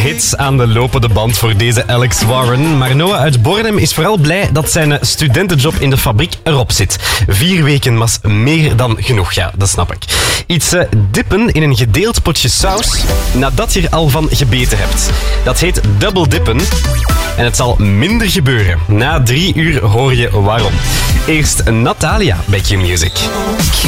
hits aan de lopende band voor deze Alex Warren. Maar Noah uit Bornem is vooral blij dat zijn studentenjob in de fabriek erop zit. 4 weken was meer dan genoeg, ja, dat snap ik. Iets dippen in een gedeeld potje saus nadat je er al van gebeten hebt. Dat heet double dippen. En het zal minder gebeuren. Na 3 uur hoor je waarom. Eerst Natalia bij Q-Music.